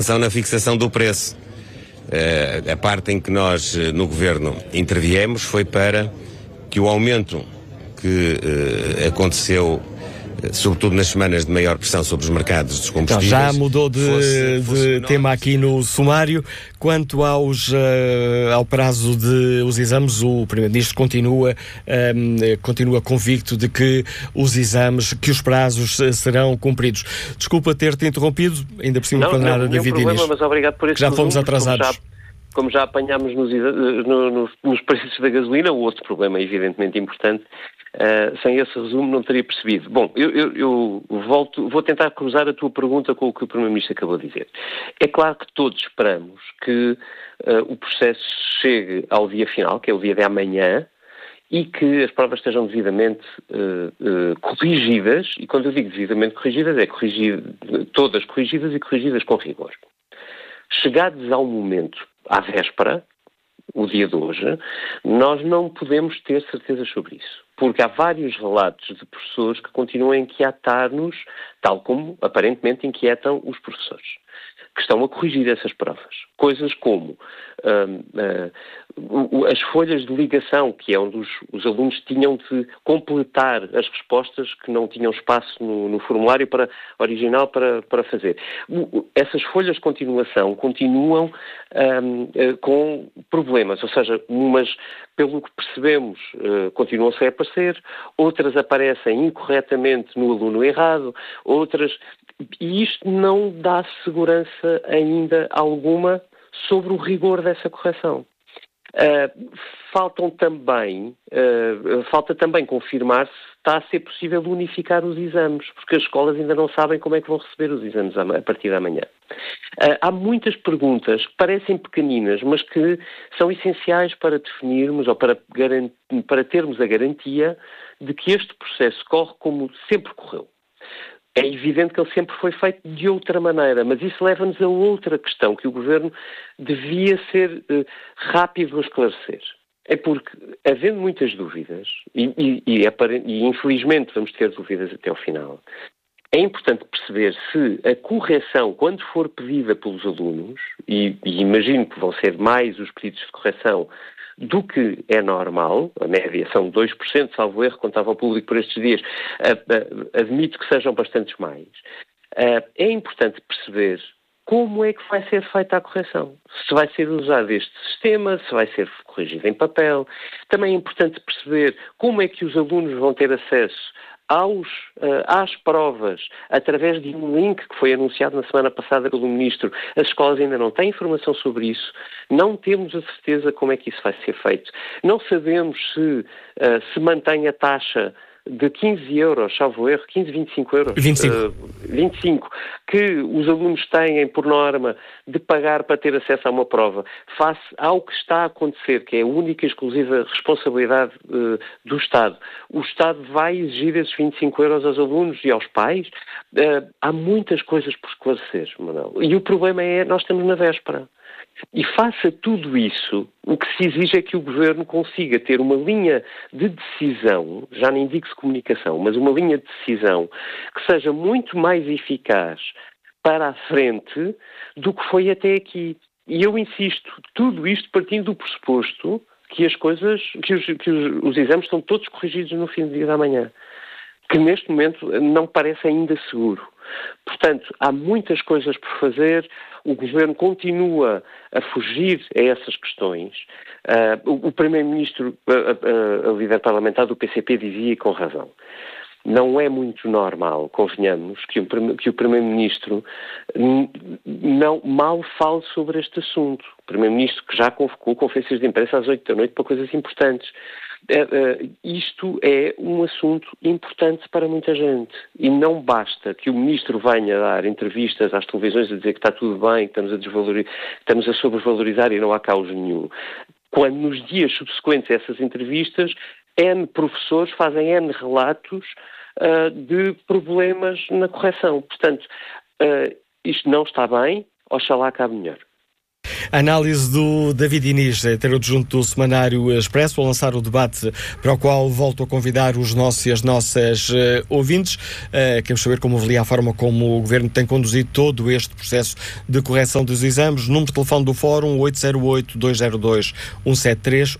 São na fixação do preço. A parte em que nós, no Governo, interviemos foi para que o aumento que aconteceu, sobretudo nas semanas de maior pressão sobre os mercados dos combustíveis... Já mudou de tema aqui no sumário. Quanto ao prazo dos exames, o Primeiro-Ministro continua convicto de que os prazos serão cumpridos. Desculpa ter-te interrompido, ainda por cima para nada, David Inês. Mas obrigado por já fomos atrasados. Como já apanhámos nos preços da gasolina, o outro problema evidentemente importante, sem esse resumo não teria percebido. Bom, eu vou tentar cruzar a tua pergunta com o que o Primeiro-Ministro acabou de dizer. É claro que todos esperamos que o processo chegue ao dia final, que é o dia de amanhã, e que as provas estejam devidamente corrigidas, e quando eu digo devidamente corrigidas, todas corrigidas e corrigidas com rigor. Chegados ao momento, à véspera, o dia de hoje, nós não podemos ter certezas sobre isso. Porque há vários relatos de professores que continuam a inquietar-nos, tal como aparentemente inquietam os professores, que estão a corrigir essas provas. Coisas como as folhas de ligação, que é onde os alunos tinham de completar as respostas que não tinham espaço no formulário original para fazer. Essas folhas de continuação continuam com problemas, ou seja, umas, pelo que percebemos, continuam-se a aparecer, outras aparecem incorretamente no aluno errado, outras... E isto não dá segurança ainda alguma sobre o rigor dessa correção. Falta também confirmar se está a ser possível unificar os exames, porque as escolas ainda não sabem como é que vão receber os exames a partir de amanhã. Há muitas perguntas que parecem pequeninas, mas que são essenciais para definirmos ou para termos a garantia de que este processo corre como sempre correu. É evidente que ele sempre foi feito de outra maneira, mas isso leva-nos a outra questão que o Governo devia ser rápido a esclarecer. É porque, havendo muitas dúvidas, e infelizmente vamos ter dúvidas até ao final, é importante perceber se a correção, quando for pedida pelos alunos, e imagino que vão ser mais os pedidos de correção do que é normal, a média são 2%, salvo erro, quando estava ao público por estes dias, admito que sejam bastantes mais. É importante perceber como é que vai ser feita a correção. Se vai ser usado este sistema, se vai ser corrigido em papel. Também é importante perceber como é que os alunos vão ter acesso às provas, através de um link que foi anunciado na semana passada pelo Ministro. As escolas ainda não têm informação sobre isso, não temos a certeza como é que isso vai ser feito. Não sabemos se mantém a taxa de 15 euros, salvo erro, 15, 25 euros. 25, que os alunos têm, por norma, de pagar para ter acesso a uma prova, face ao que está a acontecer, que é a única e exclusiva responsabilidade do Estado. O Estado vai exigir esses 25 euros aos alunos e aos pais. Há muitas coisas por esclarecer, Manuel. E o problema é, nós estamos na véspera. E face a tudo isso, o que se exige é que o Governo consiga ter uma linha de decisão, já nem digo-se comunicação, mas uma linha de decisão que seja muito mais eficaz para a frente do que foi até aqui. E eu insisto, tudo isto partindo do pressuposto que os exames estão todos corrigidos no fim do dia da manhã, que neste momento não parece ainda seguro. Portanto, há muitas coisas por fazer, o Governo continua a fugir a essas questões. O Primeiro-Ministro, a líder parlamentar do PCP, dizia com razão. Não é muito normal, convenhamos, que o Primeiro-Ministro mal fale sobre este assunto. O Primeiro-Ministro que já convocou conferências de imprensa às 8 da noite para coisas importantes. Isto é um assunto importante para muita gente e não basta que o Ministro venha dar entrevistas às televisões a dizer que está tudo bem, que estamos a sobrevalorizar e não há caos nenhum. Quando nos dias subsequentes a essas entrevistas, N professores fazem N relatos de problemas na correção. Portanto, isto não está bem, oxalá acabe melhor. A análise do David Inês, ter adjunto do Semanário Expresso, a lançar o debate para o qual volto a convidar os nossos e as nossas ouvintes. Queremos saber como avalia a forma como o Governo tem conduzido todo este processo de correção dos exames. Número de telefone do Fórum 808-202-173,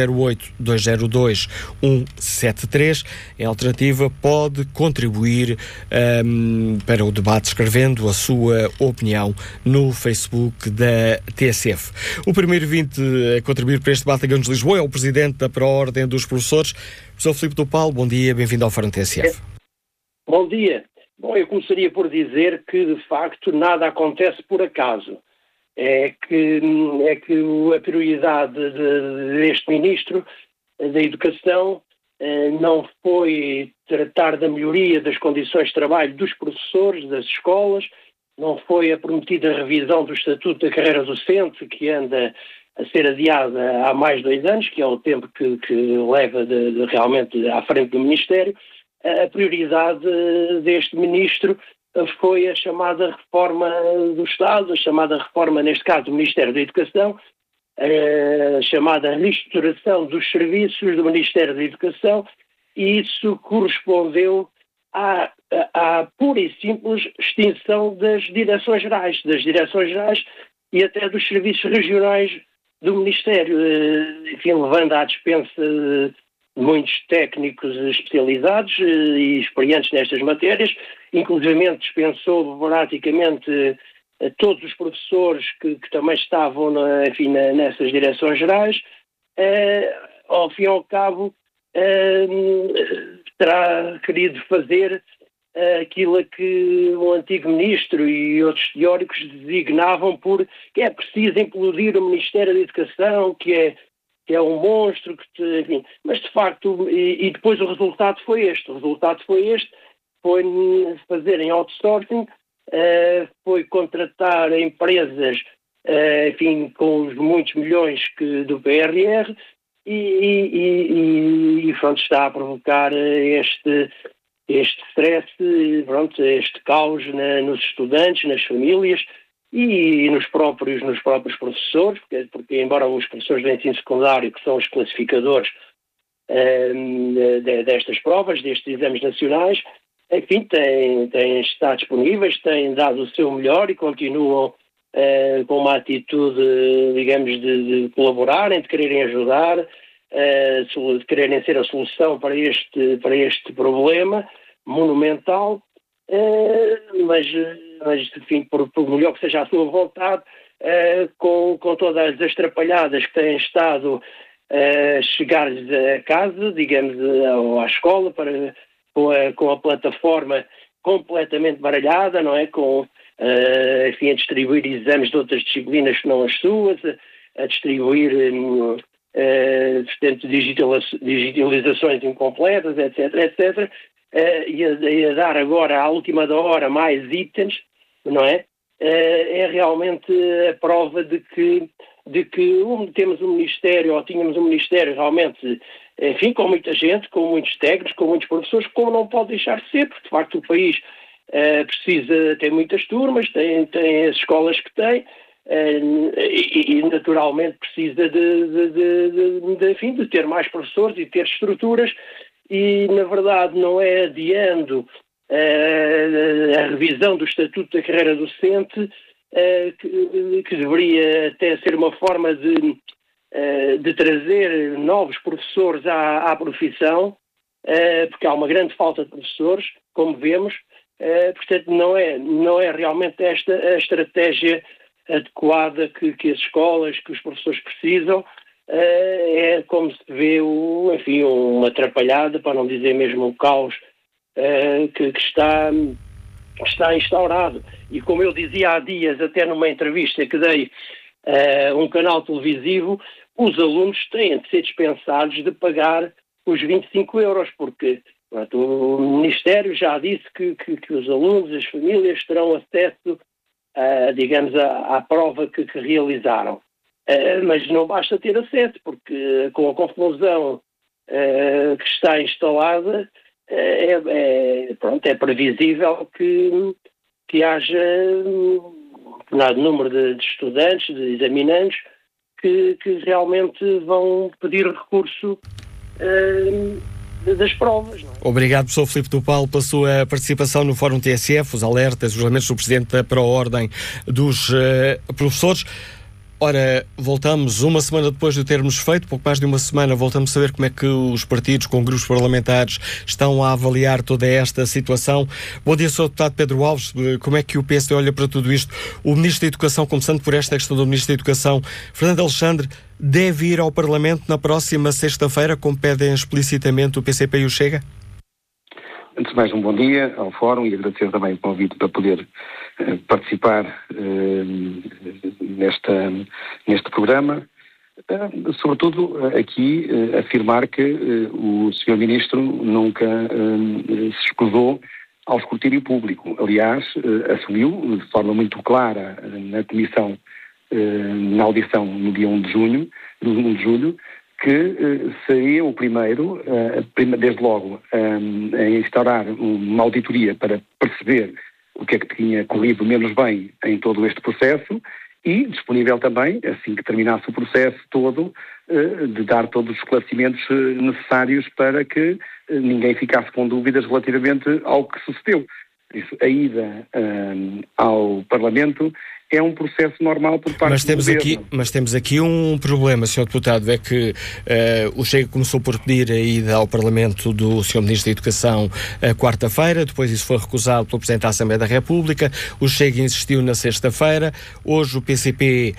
808-202-173. Em alternativa, pode contribuir para o debate escrevendo a sua opinião no Facebook da TSF. O primeiro ouvinte a contribuir para este debate da Grande Lisboa é o Presidente da Pró-Ordem dos Professores, Professor Filipe do Paulo. Bom dia, bem-vindo ao Fórum TSF. Bom dia. Bom, eu começaria por dizer que, de facto, nada acontece por acaso. É que a prioridade deste Ministro da Educação não foi tratar da melhoria das condições de trabalho dos professores, das escolas, não foi a prometida revisão do Estatuto da Carreira Docente, que anda a ser adiada há mais de 2 anos, que é o tempo que leva realmente à frente do Ministério. A prioridade deste Ministro foi a chamada reforma do Estado, a chamada reforma, neste caso, do Ministério da Educação, a chamada reestruturação dos serviços do Ministério da Educação, e isso correspondeu à pura e simples extinção das direções gerais e até dos serviços regionais do Ministério, enfim, levando à dispensa de muitos técnicos especializados e experientes nestas matérias, inclusive dispensou praticamente todos os professores que também estavam nessas direções gerais. Ao fim e ao cabo, terá querido fazer aquilo a que o antigo ministro e outros teóricos designavam por que é preciso implodir o Ministério da Educação, que é um monstro, enfim. Mas de facto, e depois o resultado foi este. Foi fazerem outsourcing, foi contratar empresas, enfim, com os muitos milhões do PRR, e pronto, está a provocar este stress, pronto, este caos nos estudantes, nas famílias e nos próprios professores, porque embora os professores de ensino secundário, que são os classificadores destas provas, destes exames nacionais, enfim, têm estado disponíveis, têm dado o seu melhor e continuam com uma atitude, digamos, de colaborarem, de quererem ajudar, de quererem ser a solução para este problema monumental, mas enfim, por melhor que seja a sua vontade, com todas as atrapalhadas que têm estado a chegar-lhes a casa, digamos, ou à escola, com a plataforma completamente baralhada, não é? Enfim, a distribuir exames de outras disciplinas que não as suas, a distribuir portanto, digitalizações incompletas, etc. E a dar agora, à última da hora, mais itens, não é? É realmente a prova de que temos um Ministério, ou tínhamos um Ministério realmente, enfim, com muita gente, com muitos técnicos, com muitos professores, como não pode deixar de ser, porque de facto o país tem muitas turmas, tem as escolas que tem, e naturalmente precisa enfim, de ter mais professores e ter estruturas, e na verdade não é adiando a revisão do Estatuto da Carreira Docente que deveria até ser uma forma de trazer novos professores à profissão, porque há uma grande falta de professores, como vemos. Portanto, não é realmente esta a estratégia adequada que as escolas, que os professores precisam. É como se vê, enfim, uma atrapalhada, para não dizer mesmo um caos, que está instaurado. E como eu dizia há dias, até numa entrevista que dei a um canal televisivo, os alunos têm de ser dispensados de pagar os 25 euros, porque pronto, o Ministério já disse que os alunos, as famílias, terão acesso, digamos, à prova que realizaram. Mas não basta ter acesso, porque com a confusão que está instalada, é previsível que haja determinado número de estudantes, de examinandos, que realmente vão pedir recurso das provas. Não é? Obrigado, professor Filipe Tupal, pela sua participação no Fórum TSF, os alertas, os lamentos do Presidente da Pró-Ordem dos Professores. Ora, voltamos uma semana depois de o termos feito, pouco mais de uma semana, voltamos a saber como é que os partidos com grupos parlamentares estão a avaliar toda esta situação. Bom dia, Sr. Deputado Pedro Alves, como é que o PSD olha para tudo isto? O Ministro da Educação, começando por esta questão do Ministro da Educação, Fernando Alexandre, deve ir ao Parlamento na próxima sexta-feira, como pedem explicitamente o PCP e o Chega? Antes de mais, um bom dia ao Fórum e agradecer também o convite para poder participar neste programa. Sobretudo aqui afirmar que o Sr. Ministro nunca se escusou ao escrutínio público. Aliás, assumiu de forma muito clara na Comissão, na audição no dia 1 de julho, que seria o primeiro, desde logo, a instaurar uma auditoria para perceber o que é que tinha corrido menos bem em todo este processo e disponível também, assim que terminasse o processo todo, de dar todos os esclarecimentos necessários para que ninguém ficasse com dúvidas relativamente ao que sucedeu. Isso, a ida ao Parlamento é um processo normal por parte do Governo. Mas temos aqui um problema, Sr. Deputado, é que o Chega começou por pedir a ida ao Parlamento do Sr. Ministro da Educação quarta-feira, depois isso foi recusado pelo Presidente da Assembleia da República, o Chega insistiu na sexta-feira, hoje o PCP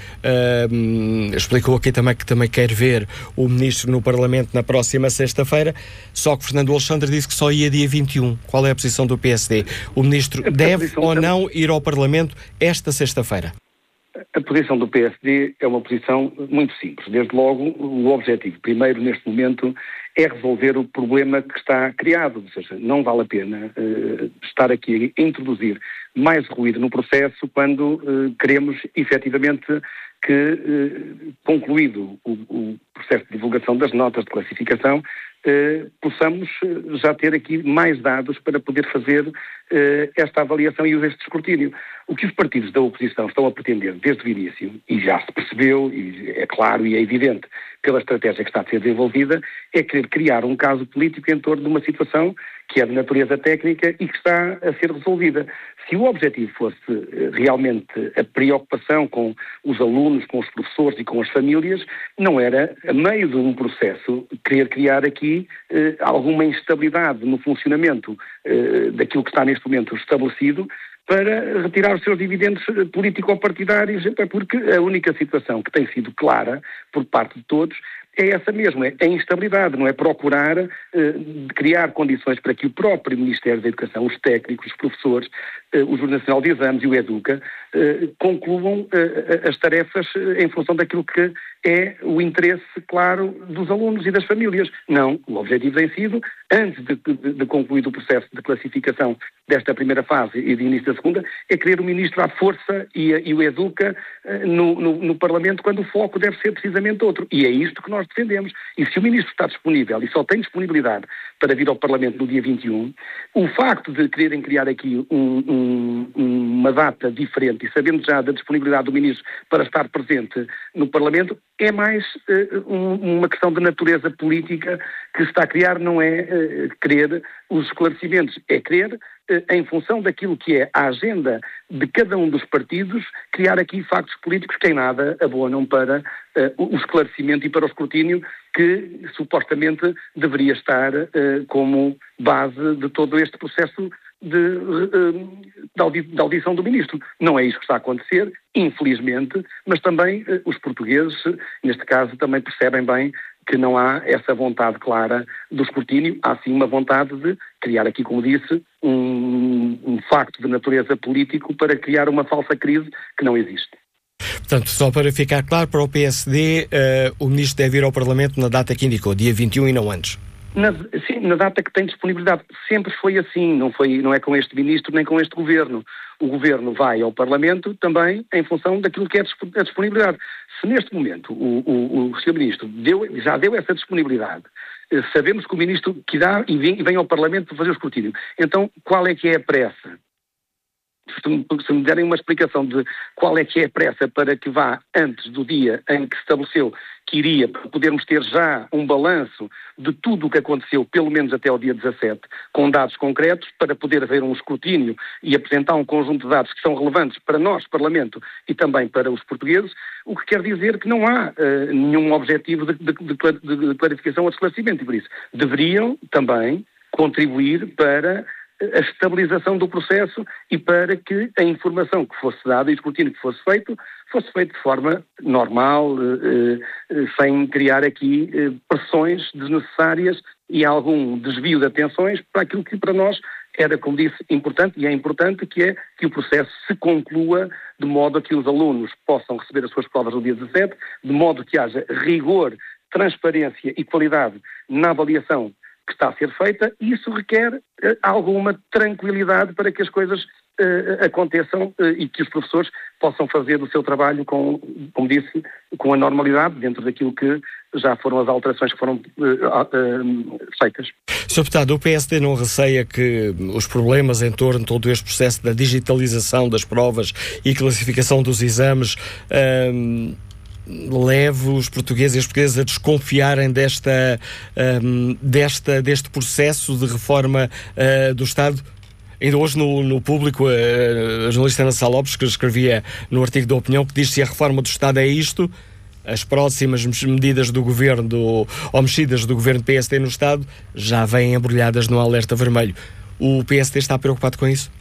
explicou aqui também que também quer ver o Ministro no Parlamento na próxima sexta-feira, só que Fernando Alexandre disse que só ia dia 21. Qual é a posição do PSD? O Ministro deve ou não ir ao Parlamento esta sexta-feira? A posição do PSD é uma posição muito simples. Desde logo, o objetivo, primeiro, neste momento, é resolver o problema que está criado. Ou seja, não vale a pena estar aqui a introduzir mais ruído no processo quando queremos, efetivamente, que, concluído o processo de divulgação das notas de classificação, possamos já ter aqui mais dados para poder fazer esta avaliação e este escrutínio. O que os partidos da oposição estão a pretender desde o início, e já se percebeu, e é claro e é evidente pela estratégia que está a ser desenvolvida, é querer criar um caso político em torno de uma situação que é de natureza técnica e que está a ser resolvida. Se o objetivo fosse realmente a preocupação com os alunos, com os professores e com as famílias, não era, a meio de um processo, querer criar aqui alguma instabilidade no funcionamento daquilo que está neste momento estabelecido, para retirar os seus dividendos político-partidários, porque a única situação que tem sido clara por parte de todos é essa mesmo, é a instabilidade, não é procurar criar condições para que o próprio Ministério da Educação, os técnicos, os professores, o Jornal Nacional de Exames e o EDUCA concluam as tarefas em função daquilo que é o interesse, claro, dos alunos e das famílias. Não, o objetivo tem sido, antes de concluir o processo de classificação desta primeira fase e de início da segunda, é querer o Ministro à força e o EDUCA no Parlamento, quando o foco deve ser precisamente outro. E é isto que nós defendemos. E se o Ministro está disponível e só tem disponibilidade para vir ao Parlamento no dia 21, o facto de quererem criar aqui uma data diferente e sabendo já da disponibilidade do Ministro para estar presente no Parlamento, é mais uma questão de natureza política que se está a criar, não é querer os esclarecimentos, é querer, em função daquilo que é a agenda de cada um dos partidos, criar aqui factos políticos que em nada abonam para o esclarecimento e para o escrutínio que supostamente deveria estar como base de todo este processo de audição do Ministro. Não é isso que está a acontecer, infelizmente, mas também os portugueses, neste caso, também percebem bem que não há essa vontade clara do escrutínio, há sim uma vontade de criar aqui, como disse, um facto de natureza político para criar uma falsa crise que não existe. Portanto, só para ficar claro, para o PSD, o Ministro deve ir ao Parlamento na data que indicou, dia 21 e não antes. Sim, na data que tem disponibilidade. Sempre foi assim, não é com este Ministro nem com este Governo. O Governo vai ao Parlamento também em função daquilo que é a disponibilidade. Se neste momento o Sr. Ministro já deu essa disponibilidade, sabemos que o Ministro que dá e vem ao Parlamento para fazer o escrutínio. Então, qual é que é a pressa? se me derem uma explicação de qual é que é a pressa para que vá antes do dia em que se estabeleceu que iria, para podermos ter já um balanço de tudo o que aconteceu, pelo menos até ao dia 17, com dados concretos, para poder haver um escrutínio e apresentar um conjunto de dados que são relevantes para nós, Parlamento, e também para os portugueses, o que quer dizer que não há nenhum objetivo de clarificação ou de esclarecimento, e por isso deveriam também contribuir para a estabilização do processo e para que a informação que fosse dada e o escrutínio que fosse feito de forma normal, sem criar aqui pressões desnecessárias e algum desvio de atenções para aquilo que para nós era, como disse, importante, e é importante, que é que o processo se conclua de modo a que os alunos possam receber as suas provas no dia 17, de modo que haja rigor, transparência e qualidade na avaliação que está a ser feita, e isso requer alguma tranquilidade para que as coisas aconteçam e que os professores possam fazer o seu trabalho como disse, com a normalidade, dentro daquilo que já foram as alterações que foram feitas. Sr. Deputado, o PSD não receia que os problemas em torno de todo este processo da digitalização das provas e classificação dos exames leve os portugueses e as portuguesas a desconfiarem deste processo de reforma do Estado? Ainda hoje no Público, a jornalista Ana Sá Lopes, que escrevia no artigo da Opinião, que diz que se a reforma do Estado é isto, as próximas medidas do governo, ou mexidas do governo PSD no Estado, já vêm embrulhadas no alerta vermelho. O PSD está preocupado com isso?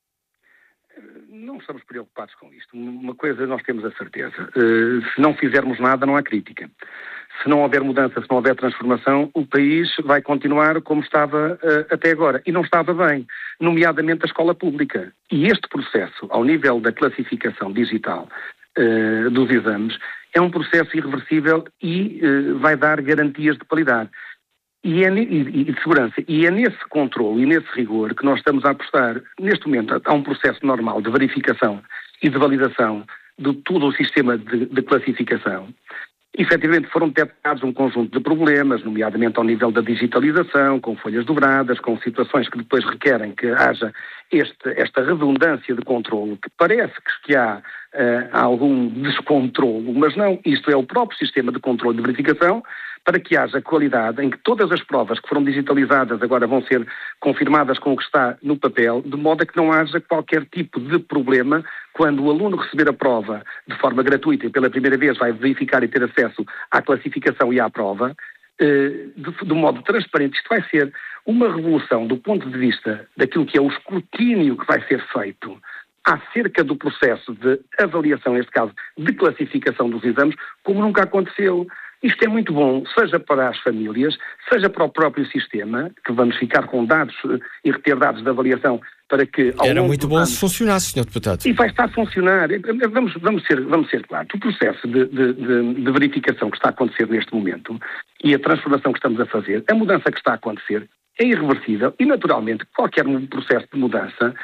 Não estamos preocupados com isto. Uma coisa nós temos a certeza. Se não fizermos nada, não há crítica. Se não houver mudança, se não houver transformação, o país vai continuar como estava até agora. E não estava bem, nomeadamente a escola pública. E este processo, ao nível da classificação digital dos exames, é um processo irreversível e vai dar garantias de qualidade e de segurança. E é nesse controle e nesse rigor que nós estamos a apostar. Neste momento há um processo normal de verificação e de validação de todo o sistema de classificação. Efetivamente foram detectados um conjunto de problemas, nomeadamente ao nível da digitalização, com folhas dobradas, com situações que depois requerem que haja esta redundância de controlo, que parece que há algum descontrolo, mas não, isto é o próprio sistema de controlo de verificação, para que haja qualidade em que todas as provas que foram digitalizadas agora vão ser confirmadas com o que está no papel, de modo a que não haja qualquer tipo de problema quando o aluno receber a prova de forma gratuita e pela primeira vez vai verificar e ter acesso à classificação e à prova, de modo transparente. Isto vai ser uma revolução do ponto de vista daquilo que é o escrutínio que vai ser feito acerca do processo de avaliação, neste caso, de classificação dos exames, como nunca aconteceu. Isto é muito bom, seja para as famílias, seja para o próprio sistema, que vamos ficar com dados e reter dados de avaliação para que... Era muito bom se funcionasse, Sr. Deputado. E vai estar a funcionar. Vamos ser claros. O processo de verificação que está a acontecer neste momento e a transformação que estamos a fazer, a mudança que está a acontecer é irreversível e, naturalmente, qualquer processo de mudança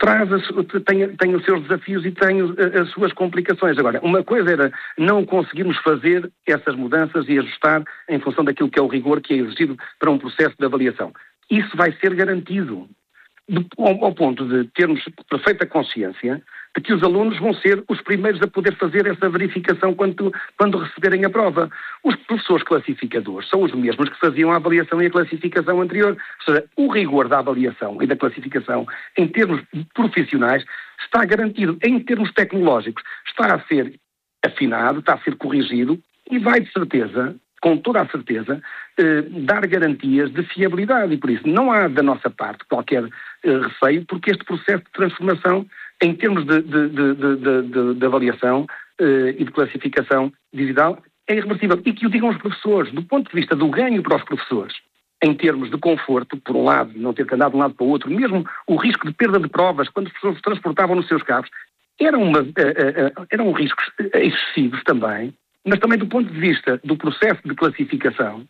tem os seus desafios e tem as suas complicações. Agora, uma coisa era não conseguirmos fazer essas mudanças e ajustar em função daquilo que é o rigor que é exigido para um processo de avaliação. Isso vai ser garantido, ao ponto de termos perfeita consciência de que os alunos vão ser os primeiros a poder fazer essa verificação quando receberem a prova. Os professores classificadores são os mesmos que faziam a avaliação e a classificação anterior. Ou seja, o rigor da avaliação e da classificação em termos profissionais está garantido. Em termos tecnológicos está a ser afinado, está a ser corrigido e vai de certeza, com toda a certeza, dar garantias de fiabilidade. E por isso não há da nossa parte qualquer receio, porque este processo de transformação em termos de avaliação e de classificação digital é irreversível. E que o digam os professores, do ponto de vista do ganho para os professores, em termos de conforto, por um lado, não ter que andar de um lado para o outro, mesmo o risco de perda de provas, quando os professores transportavam nos seus carros, eram riscos excessivos também, mas também do ponto de vista do processo de classificação,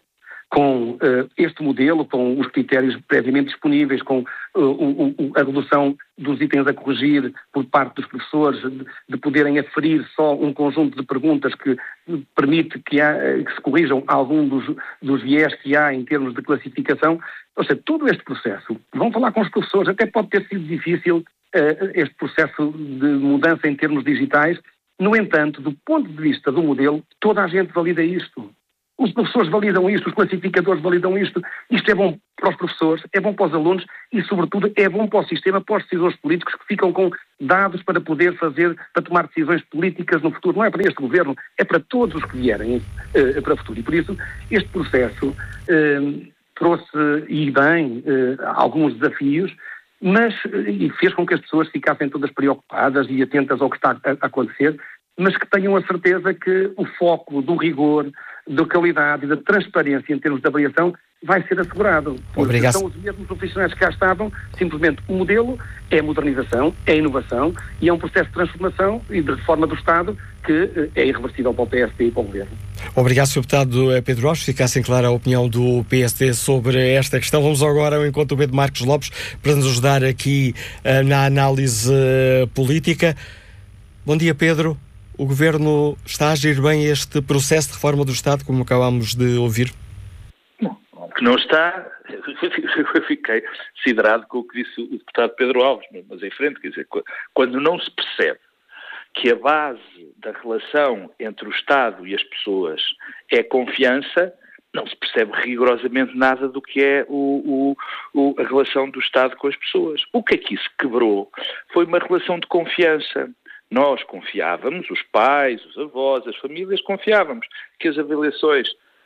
com este modelo, com os critérios previamente disponíveis, com a redução dos itens a corrigir por parte dos professores, de poderem aferir só um conjunto de perguntas que permite que se corrijam algum dos viés que há em termos de classificação. Ou seja, todo este processo, vão falar com os professores, até pode ter sido difícil este processo de mudança em termos digitais. No entanto, do ponto de vista do modelo, toda a gente valida isto. Os professores validam isto, os classificadores validam isto. Isto é bom para os professores, é bom para os alunos e, sobretudo, é bom para o sistema, para os decisores políticos que ficam com dados para poder para tomar decisões políticas no futuro. Não é para este governo, é para todos os que vierem para o futuro. E, por isso, este processo trouxe, e bem, alguns desafios, e fez com que as pessoas ficassem todas preocupadas e atentas ao que está a acontecer, mas que tenham a certeza que o foco do rigor, da qualidade e da transparência em termos de avaliação vai ser assegurado. Porque Obrigado. São os mesmos profissionais que cá estavam, simplesmente o modelo é a modernização, é a inovação e é um processo de transformação e de reforma do Estado que é irreversível para o PSD e para o Governo. Obrigado, Sr. Deputado Pedro Rocha. Ficasse clara a opinião do PSD sobre esta questão. Vamos agora ao encontro do Pedro Marcos Lopes para nos ajudar aqui na análise política. Bom dia, Pedro. O Governo está a agir bem este processo de reforma do Estado, como acabámos de ouvir? Que não está, eu fiquei siderado com o que disse o deputado Pedro Alves, mas em frente, quer dizer, quando não se percebe que a base da relação entre o Estado e as pessoas é confiança, não se percebe rigorosamente nada do que é a relação do Estado com as pessoas. O que é que isso quebrou foi uma relação de confiança. Nós confiávamos, os pais, os avós, as famílias, confiávamos que as avaliações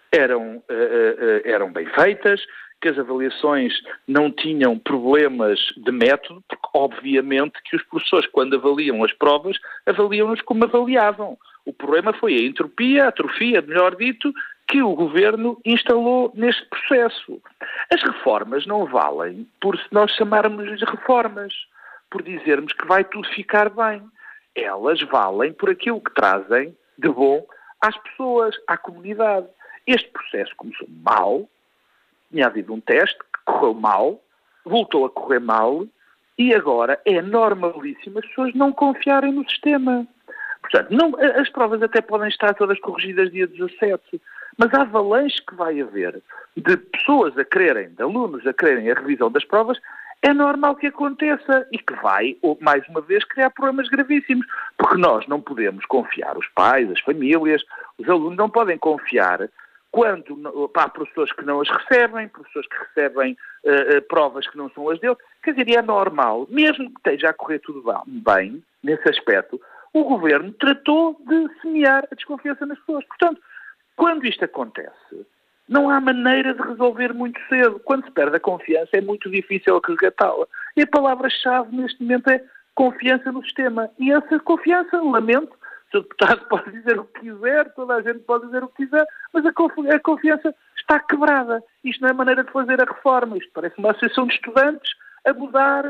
eram bem feitas, que as avaliações não tinham problemas de método, porque obviamente que os professores, quando avaliam as provas, avaliam-nos como avaliavam. O problema foi a entropia, a atrofia, melhor dito, que o Governo instalou neste processo. As reformas não valem por nós chamarmos-lhes reformas, por dizermos que vai tudo ficar bem. Elas valem por aquilo que trazem de bom às pessoas, à comunidade. Este processo começou mal, tinha havido um teste que correu mal, voltou a correr mal e agora é normalíssimo as pessoas não confiarem no sistema. Portanto, as provas até podem estar todas corrigidas dia 17, mas a avalanche que vai haver de pessoas a quererem, de alunos a quererem a revisão das provas, é normal que aconteça e que vai, mais uma vez, criar problemas gravíssimos. Porque nós não podemos confiar, os pais, as famílias, os alunos não podem confiar quando há professores que não as recebem, professores que recebem provas que não são as deles. Quer dizer, é normal, mesmo que esteja a correr tudo bem, nesse aspecto, o Governo tratou de semear a desconfiança nas pessoas. Portanto, quando isto acontece, não há maneira de resolver muito cedo. Quando se perde a confiança, é muito difícil resgatá-la. E a palavra-chave neste momento é confiança no sistema. E essa confiança, lamento, o deputado pode dizer o que quiser, toda a gente pode dizer o que quiser, mas a confiança está quebrada. Isto não é maneira de fazer a reforma. Isto parece uma associação de estudantes a mudar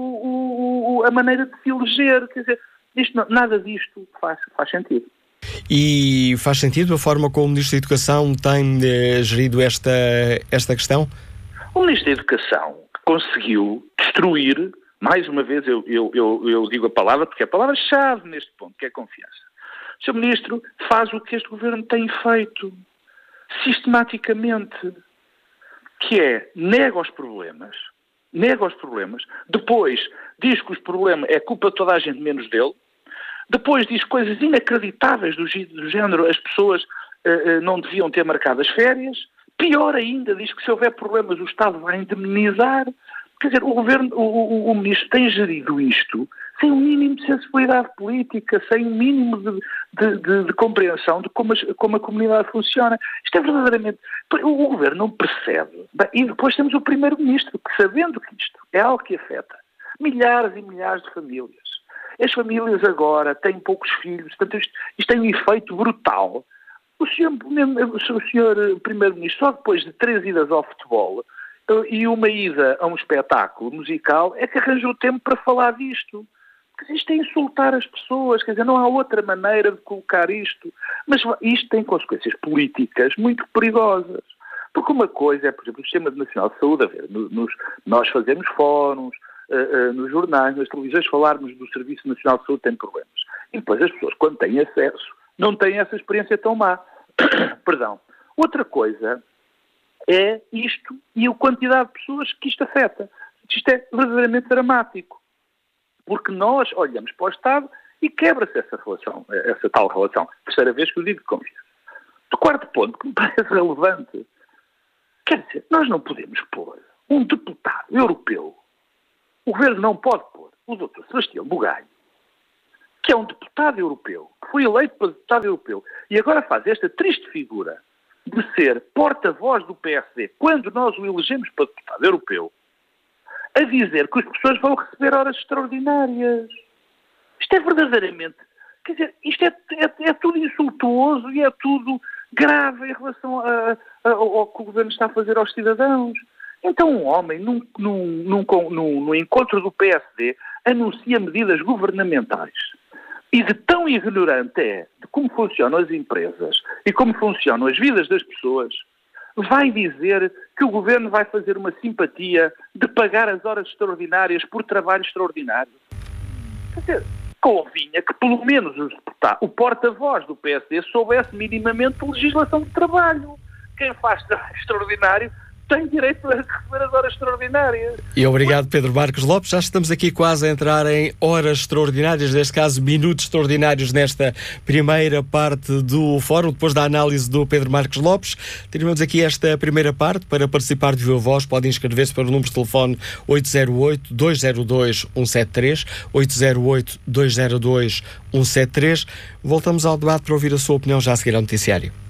a maneira de se eleger. Quer dizer, nada disto faz sentido. E faz sentido a forma como o Ministro da Educação tem gerido esta questão? O Ministro da Educação conseguiu destruir, mais uma vez eu digo a palavra, porque é a palavra-chave neste ponto, que é confiança. O Sr. Ministro faz o que este Governo tem feito, sistematicamente, que é nega os problemas, depois diz que os problemas é culpa de toda a gente menos dele, depois diz coisas inacreditáveis do género, as pessoas não deviam ter marcado as férias. Pior ainda, diz que se houver problemas o Estado vai indemnizar. Quer dizer, o Governo, o Ministro tem gerido isto sem um mínimo de sensibilidade política, sem um mínimo de compreensão de como a comunidade funciona. Isto é verdadeiramente... O Governo não percebe. E depois temos o Primeiro-Ministro, que sabendo que isto é algo que afeta milhares e milhares de famílias, as famílias agora têm poucos filhos, portanto isto tem um efeito brutal. O senhor Primeiro-Ministro, só depois de 3 idas ao futebol e uma ida a um espetáculo musical, é que arranjou tempo para falar disto. Porque isto é insultar as pessoas, quer dizer, não há outra maneira de colocar isto. Mas isto tem consequências políticas muito perigosas. Porque uma coisa é, por exemplo, o Sistema Nacional de Saúde, a ver, nós fazemos fóruns, nos jornais, nas televisões, falarmos do Serviço Nacional de Saúde tem problemas. E depois as pessoas, quando têm acesso, não têm essa experiência tão má. Perdão. Outra coisa é isto e a quantidade de pessoas que isto afeta. Isto é verdadeiramente dramático. Porque nós olhamos para o Estado e quebra-se essa relação, essa tal relação. Terceira vez que eu digo de confiança. O quarto ponto, que me parece relevante, quer dizer, nós não podemos pôr um deputado europeu, o Governo não pode pôr o Dr. Sebastião Bugalho, que é um deputado europeu, que foi eleito para deputado europeu, e agora faz esta triste figura de ser porta-voz do PSD, quando nós o elegemos para deputado europeu, a dizer que as pessoas vão receber horas extraordinárias. Isto é verdadeiramente... Quer dizer, isto é tudo insultuoso e é tudo grave em relação ao que o Governo está a fazer aos cidadãos. Então um homem, no encontro do PSD, anuncia medidas governamentais. E de tão ignorante é de como funcionam as empresas e como funcionam as vidas das pessoas, vai dizer que o Governo vai fazer uma simpatia de pagar as horas extraordinárias por trabalho extraordinário. Quer dizer, convinha que pelo menos o porta-voz do PSD soubesse minimamente de legislação de trabalho. Quem faz trabalho extraordinário tem direito a receber as horas extraordinárias. E obrigado, Pedro Marcos Lopes. Já estamos aqui quase a entrar em horas extraordinárias, neste caso minutos extraordinários nesta primeira parte do fórum, depois da análise do Pedro Marcos Lopes. Terminamos aqui esta primeira parte. Para participar de viva voz, podem inscrever-se para o número de telefone 808-202-173, 808-202-173. Voltamos ao debate para ouvir a sua opinião já a seguir ao noticiário.